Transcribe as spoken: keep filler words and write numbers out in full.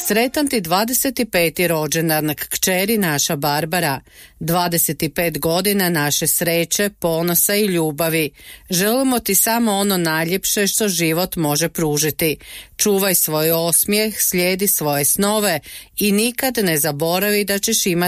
Sretan ti dvadeset peti rođendan kćeri naša Barbara, dvadeset pet godina naše sreće, ponosa i ljubavi. Želimo ti samo ono najljepše što život može pružiti. Čuvaj svoj osmijeh, slijedi svoje snove i nikad ne zaboravi da ćeš imati